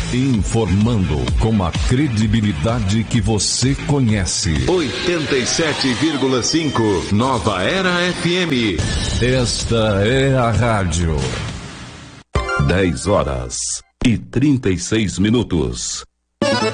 Informando com a credibilidade que você conhece. 87,5 Nova Era FM. Esta é a rádio. 10 horas e 36 minutos.